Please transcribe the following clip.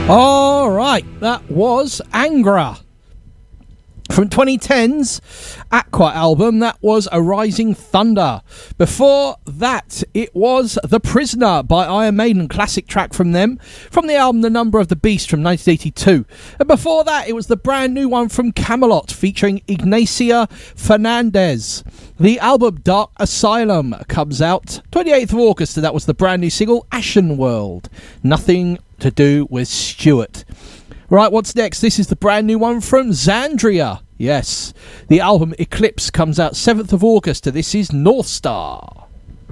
All right, that was Angra. From 2010's Aqua album, that was A Rising Thunder. Before that, it was The Prisoner by Iron Maiden, classic track from them, from the album The Number of the Beast from 1982. And before that, it was the brand new one from Camelot, featuring Ignacia Fernandez. The album Dark Asylum comes out 28th of August, and that was the brand new single Ashen World. Nothing to do with Stuart. Right, what's next? This is the brand new one from Xandria. Yes, the album Eclipse comes out 7th of August, and this is North Star.